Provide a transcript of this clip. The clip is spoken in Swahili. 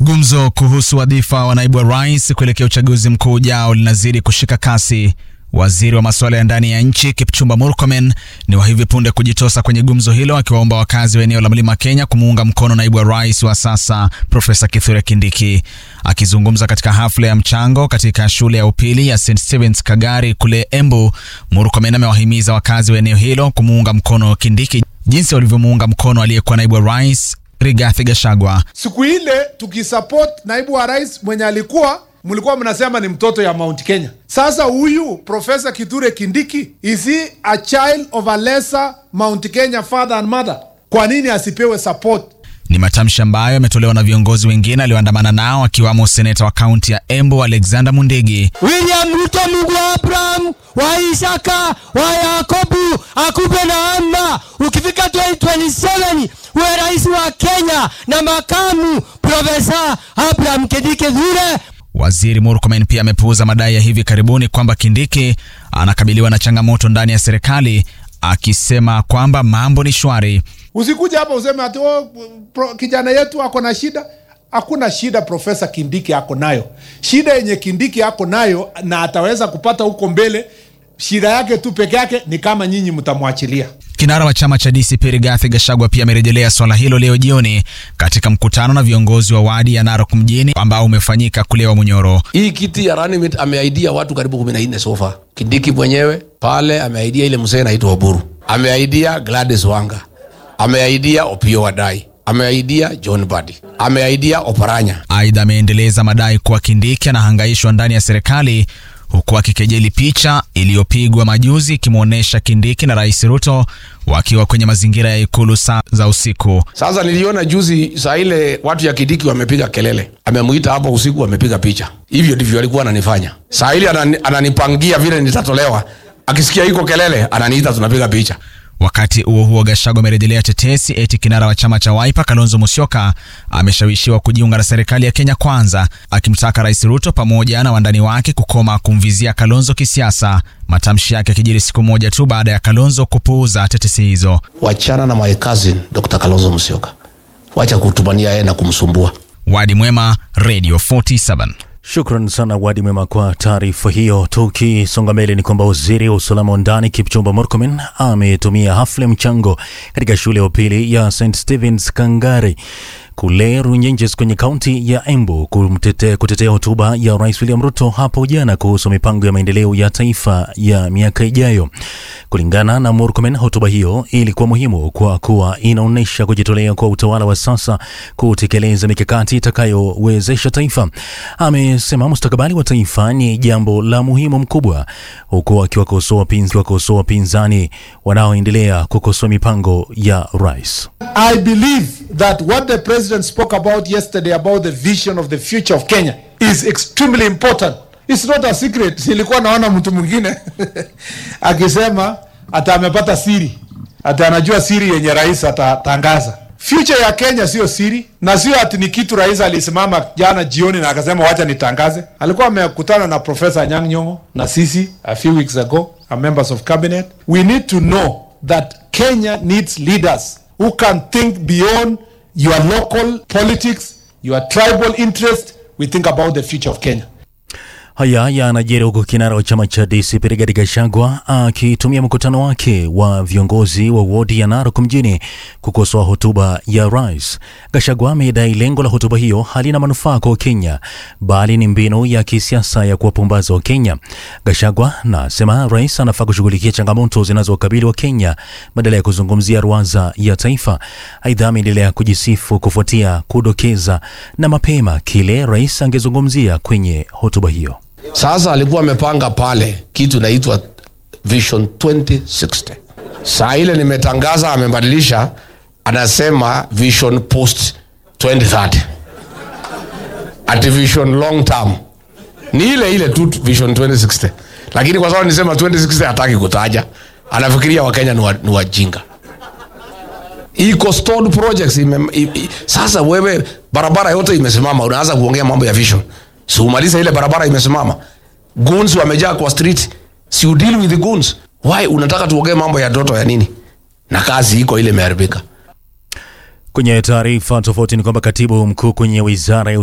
Gumzo kuhusu wadhifa wa naibu wa rais kuelekea uchaguzi mkuu ujao linazidi kushika kasi. Waziri wa masuala ya ndani ya nchi Kipchumba Murkomen ni wa hivi punde kujitosa kwenye gumzo hilo, akiwaomba wakazi wa eneo la Mlima Kenya kumuunga mkono naibu wa rais wa sasa Profesa Kithure Kindiki. Akizungumza katika hafla ya mchango katika shule ya upili ya St. Stephen's Kagari kule Embu, Murkomen amewahimiza wakazi wa eneo hilo kumuunga mkono Kindiki jinsi walivyomuunga mkono aliyekuwa naibu wa rais Rigathi Gachagua. Siku ile tukisupport naibu wa rais mwenye mlikuwa mnasema ni mtoto ya Mount Kenya. Sasa huyu Professor Kithure Kindiki, is he a child of a lesser Mount Kenya father and mother? Kwa nini asipewe support? Ni matamshi ambayo yametolewa na viongozi wengine alioandamana nao, akiwamo seneta wa kaunti ya Embu Alexander Mundigi. William Ruto, Mungu wa Abraham, wa Isaka, wa Yakobu, akupe na amna. Ukifika 2027 uwe rais wa Kenya na makamu Profesa Abraham Kindiki Kithure. Waziri Murkomen pia amepuuza madai ya hivi karibuni kwamba Kindiki anakabiliwa na changamoto ndani ya serikali, akisema kwamba mambo ni shwari. Usikuja hapa useme ati kijana yetu ako na shida. Hakuna shida Profesa Kindiki ako nayo. Shida yenye Kindiki ako nayo na ataweza kupata huko mbele, shida yake tu peke yake ni kama nyinyi mtamwachilia. Kinara wa chama cha DCP Rigathi Gachagua pia amerejelea swala hilo leo jioni katika mkutano na viongozi wa wadi ya Narok mjini ambao umefanyika kule Munyoro. Hii kiti ya running mate ameaidia watu karibu 14 sofa. Kindiki mwenyewe pale ameaidia ile mzee anaitwa Oburu. Ameaidia Gladys Wanga. Ameaidia Opiyo Wadai. Ameaidia John Badi. Ameaidia Oparanya. Aidha ameendeleza madai kuwa Kindiki anahangaishwa ndani ya serikali, huku akikejeli picha iliyopigwa majuzi ikimuonesha Kindiki na Rais Ruto wakiwa kwenye mazingira ya ikulu saa za usiku. Sasa niliona juzi saa ile watu ya Kindiki wamepiga kelele. Amemuita hapo usiku, wamepiga picha. Hivyo ndivyo alikuwa ananifanya. Saa ile ananipangia vile nitatolewa. Akisikia iko kelele ananiita, tunapiga picha. Wakati huo Gachagua amerejelea tetesi eti kinara wa chama cha Wiper Kalonzo Musyoka ameshawishiwa kujiunga na serikali ya Kenya Kwanza, akimtaka Rais Ruto pamoja na wandani wake kukoma kumvizia Kalonzo kisiasa. Matamshi yake yakijiri siku moja tu baada ya Kalonzo kupuuza tetesi hizo. Wachana na my cousin Dr. Kalonzo Musyoka. Wacha kutumania yeye na kumsumbua. Wadi Mwema, Radio 47. Shukran sana Wadi Mwema kwa taarifa hiyo. Tukisonga mbele ni kwamba waziri wa usalama wa ndani Kipchumba Murkomen ametumia hafla mchango katika shule ya upili ya St. Stephen's Kagari kule Runyenjes kwenye kaunti ya Embu kutetea hotuba ya Rais William Ruto hapo jana kuhusu mipango ya maendeleo ya taifa ya miaka ijayo. Kulingana na Murkomen, hotuba hiyo ilikuwa muhimu kwa kuwa inaonesha kujitolea kwa utawala wa sasa kutekeleza mikakati itakayowezesha taifa. Amesema mustakabali wa taifa ni jambo la muhimu mkubwa, huku akiwakosoa wapinzani wanaoendelea kukosoa mipango ya rais. I believe that what the president spoke about yesterday about the vision of the future of Kenya is extremely important. It's not a secret. Nilikuwa naona mtu mwingine akisema ata amepata siri, ata anajua siri yenye rais atatangaza. Future ya Kenya sio siri, na sio ati ni kitu rais alisimama jana jioni na akasema wacha nitangaze. Alikuwa amekutana na Professor Anyang' Nyong'o na sisi a few weeks ago, members of cabinet. We need to know that Kenya needs leaders who can think beyond your local politics, your tribal interest. We think about the future of Kenya. Haya yanajiri huku kinara wa chama cha DCP Rigathi Gachagua akitumia mkutano wake wa viongozi wa wodi ya Narok mjini kukosoa hotuba ya rais. Gachagua amedai lengo la hotuba hiyo halina manufaa kwa Kenya, bali ni mbinu ya kisiasa ya kuwapumbaza wa Kenya. Gachagua nasema rais anafaa kushughulikia changamoto zinazowakabili wa Kenya badala ya kuzungumzia ruwaza ya taifa. Aidha ameendelea kujisifu kufuatia kudokeza na mapema kile rais angezungumzia kwenye hotuba hiyo. Sasa alikuwa amepanga pale kitu naitwa Vision 2060. Saa ile nimetangaza amebadilisha, anasema Vision Post 2030. Ati Vision Long Term. Ni ile tu Vision 2060. Lakini kwa sababu nisema 2060 hataki kutaja, anafikiria Wakenya ni wajinga. Iko stored projects sasa wewe barabara yote imesimama, unaanza kuongea mambo ya vision. Si umaliza ile barabara imesimama. Goons wamejaa kwa street. Si you deal with the goons. Why unataka tuongee mambo ya ndoto ya nini? Na kazi iko ile imeharibika. Kwenye taarifa tofauti ni kwamba katibu mkuu kwenye wizara ya